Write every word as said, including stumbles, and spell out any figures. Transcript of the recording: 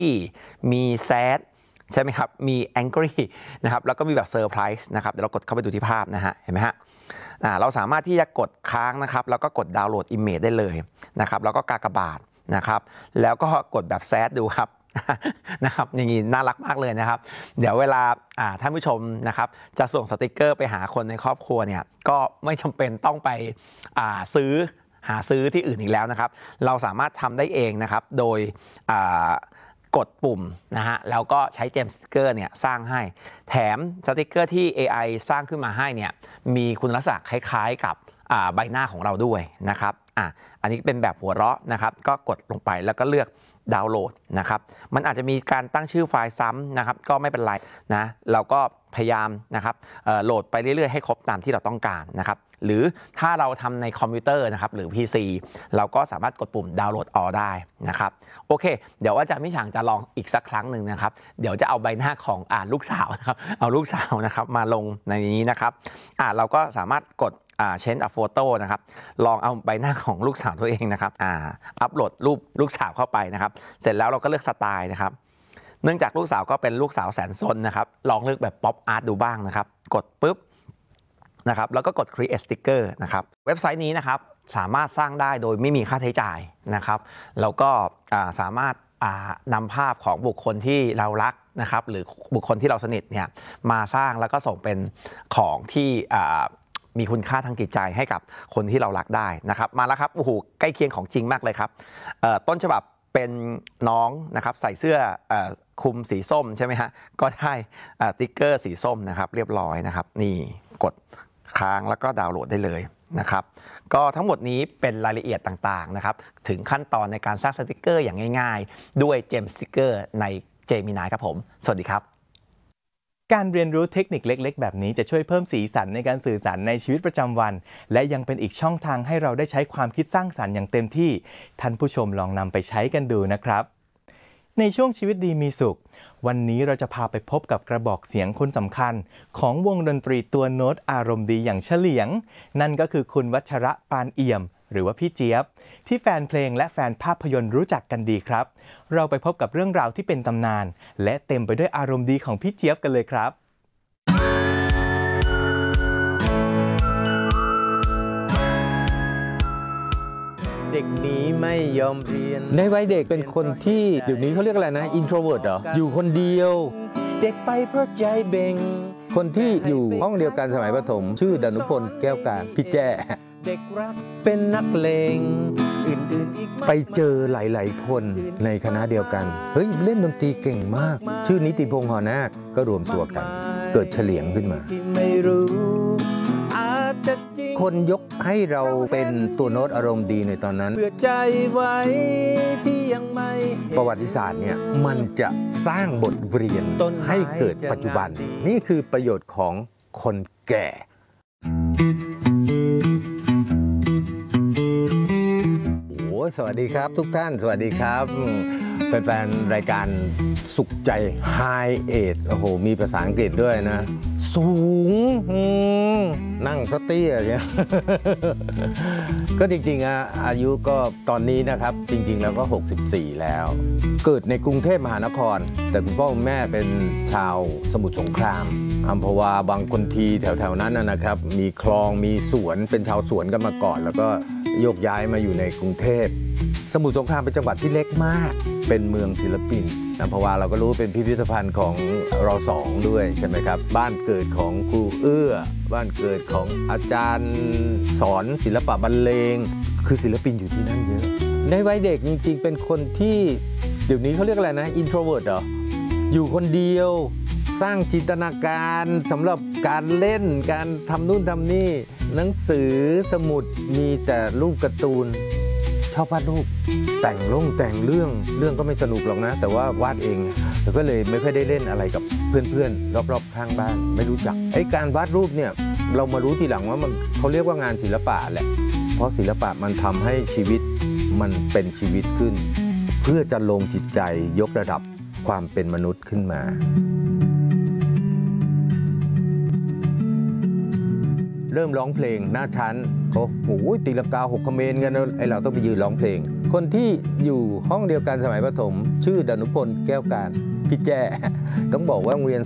มี sad ใช่ไหมครับมี angry นะครับแล้วก็มีแบบ surprise นะครับเดี๋ยวเรากดเข้าไปดูที่ภาพนะฮะเห็นไหมฮะเราสามารถที่จะกดค้างนะครับแล้วก็กดดาวน์โหลด image ได้เลยนะครับแล้วก็กากบาทนะครับแล้วก็กดแบบ sad ดูครับนะครับอย่างนี้น่ารักมากเลยนะครับเดี๋ยวเวลาท่านผู้ชมนะครับจะส่งสติกเกอร์ไปหาคนในครอบครัวเนี่ยก็ไม่จำเป็นต้องไปซื้อหาซื้อที่อื่นอีกแล้วนะครับเราสามารถทำได้เองนะครับโดยกดปุ่มนะฮะแล้วก็ใช้เจมสติกเกอร์เนี่ยสร้างให้แถมสติกเกอร์ที่ เอ ไอ สร้างขึ้นมาให้เนี่ยมีคุณลักษณะคล้ายๆกับใบหน้าของเราด้วยนะครับอ่ะอันนี้เป็นแบบหัวเราะนะครับก็กดลงไปแล้วก็เลือกดาวน์โหลดนะครับมันอาจจะมีการตั้งชื่อไฟล์ซ้ำนะครับก็ไม่เป็นไรนะเราก็พยายามนะครับโหลดไปเรื่อยๆให้ครบตามที่เราต้องการนะครับหรือถ้าเราทำในคอมพิวเตอร์นะครับหรือ พี ซี เราก็สามารถกดปุ่มดาวน์โหลดออได้นะครับโอเคเดี๋ยวอาจารย์มิฉางจะลองอีกสักครั้งหนึ่งนะครับเดี๋ยวจะเอาใบหน้าของอ่าลูกสาวนะครับเอาลูกสาวนะครับมาลงในนี้นะครับอ่าเราก็สามารถกดอ่า change a photo นะครับลองเอาใบหน้าของลูกสาวตัวเองนะครับอ่าอัปโหลดรูปลูกสาวเข้าไปนะครับเสร็จแล้วเราก็เลือกสไตล์นะครับเนื่องจากลูกสาวก็เป็นลูกสาวแสนซนนะครับลองเลือกแบบ pop art ดูบ้างนะครับกดปุ๊บนะครับแล้วก็กด create sticker นะครับเว็บไซต์นี้นะครับสามารถสร้างได้โดยไม่มีค่าใช้จ่ายนะครับแล้วก็สามารถนำภาพของบุคคลที่เรารักนะครับหรือบุคคลที่เราสนิทเนี่ยมาสร้างแล้วก็ส่งเป็นของที่มีคุณค่าทางจิตใจให้กับคนที่เรารักได้นะครับมาแล้วครับโอ้โหใกล้เคียงของจริงมากเลยครับต้นฉบับเป็นน้องนะครับใส่เสื้อคลุมสีส้มใช่ไหมฮะก็ได้ติ๊กเกอร์สีส้มนะครับเรียบร้อยนะครับนี่กดค้างแล้วก็ดาวน์โหลดได้เลยนะครับก็ทั้งหมดนี้เป็นรายละเอียดต่างๆนะครับถึงขั้นตอนในการสร้างสติกเกอร์อย่างง่ายๆด้วยเจมสติกเกอร์ใน Gemini ครับผมสวัสดีครับการเรียนรู้เทคนิคเล็กๆแบบนี้จะช่วยเพิ่มสีสันในการสื่อสารในชีวิตประจำวันและยังเป็นอีกช่องทางให้เราได้ใช้ความคิดสร้างสรรค์อย่างเต็มที่ท่านผู้ชมลองนำไปใช้กันดูนะครับในช่วงชีวิตดีมีสุขวันนี้เราจะพาไปพบกับกระบอกเสียงคนสำคัญของวงดนตรีตัวโน้ตอารมณ์ดีอย่างเฉลียงนั่นก็คือคุณวัชระปานเอี่ยมหรือว่าพี่เจี๊ยบที่แฟนเพลงและแฟนภาพยนตร์รู้จักกันดีครับเราไปพบกับเรื่องราวที่เป็นตำนานและเต็มไปด้วยอารมณ์ดีของพี่เจี๊ยบกันเลยครับเด็กนี้ไม่ยอมเรียนในวัยเด็กเป็นคนที่เดี๋ยวนี้เขาเรียกอะไรนะ introvert เหรออยู่คนเดียวเด็กไปเพราะใจเบ่งคนที่อยู่ห้องเดียวกันสมัยประถมชื่อดนุพลแก้วการพี่แจ้เด็กรักเป็นนักเลงอื่นๆอีกไปเจอหลายๆคนในคณะเดียวกันเฮ้ยเล่นดนตรีเก่งมากชื่อนิติพงษ์หอนาคก็รวมตัวกันเกิดเฉลียงขึ้นมาไม่รู้คนยกให้เราเป็นตัวโน้ตอารมณ์ดีในตอนนั้นเพื่อใจไว้ที่ยังไม่ประวัติศาสตร์เนี่ยมันจะสร้างบทเรียนให้เกิดปัจจุบันนี่คือประโยชน์ของคนแก่โอ้สวัสดีครับทุกท่านสวัสดีครับแฟนๆรายการสุขใจ High Age โอ้โหมีภาษาอังกฤษด้วยนะสูงนั่งสเตี้ยอย่างเงี้ยก็จริงๆอะอายุก็ตอนนี้นะครับจริงๆแล้วก็หกสิบสี่แล้วเกิดในกรุงเทพมหานครแต่คุณพ่อคุณแม่เป็นชาวสมุทรสงครามอัมพวาบางคนทีแถวๆนั้นนะครับมีคลองมีสวนเป็นชาวสวนกันมาก่อนแล้วก็โยกย้ายมาอยู่ในกรุงเทพสมุทรสงครามเป็นจังหวัดที่เล็กมากเป็นเมืองศิลปินอัมพวาเราก็รู้เป็นพิพิธภัณฑ์ของรอสองด้วยใช่ไหมครับบ้านเกิดของครูเอื้อบ้านเกิดของอาจารย์สอนศิลปะบรรเลงคือศิลปินอยู่ที่นั่นเยอะในวัยเด็กจริงๆเป็นคนที่เดี๋ยวนี้เขาเรียกอะไรนะ introvert เหรออยู่คนเดียวสร้างจินตนาการสำหรับการเล่นการทำนู่นทำนี่หนังสือสมุดมีแต่รูปการ์ตูนชอบวาดรูปแต่งลงแต่งเรื่องเรื่องก็ไม่สนุกหรอกนะแต่ว่าวาดเองแล้วก็เลยไม่ค่อยได้เล่นอะไรกับเพื่อนๆรอบๆข้างบ้านไม่รู้จักไอ้การวาดรูปเนี่ยเรามารู้ทีหลังว่ามันเขาเรียกว่างานศิลปะแหละเพราะศิลปะมันทำให้ชีวิตมันเป็นชีวิตขึ้นเพื่อจะลงจิตใจยกระดับความเป็นมนุษย์ขึ้นมาเริ่มร้องเพลงหน้าชั้นเขาโอ้ยตีลังกาหกคเมนกันไอเราต้องไปยืนร้องเพลงคนที่อยู่ห้องเดียวกันสมัยประถมชื่อดนุพลแก้วการพี่แจ้ต้องบอกว่าโรงเรียน